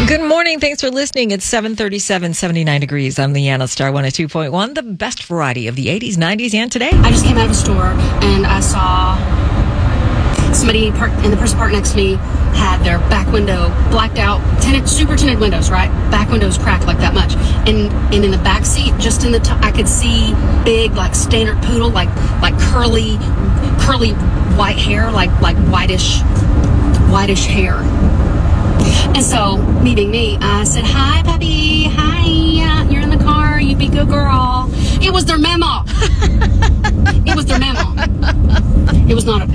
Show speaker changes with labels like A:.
A: Good morning. Thanks for listening. It's 7:37, 79 degrees. I'm Leanna Star 102.1, the best variety of the 80s, 90s, and today.
B: I just came out of a store and I saw somebody parked, and the person parked next to me had their back window blacked out, super tinted windows, right? Back windows cracked like that much. And in the back seat, just in the top, I could see big, like standard poodle, like curly white hair, like whitish hair. And so, me being me, I said, "Hi, puppy. Hi, you're in the car. You be good girl." It was their memo. It was their memo. It was not a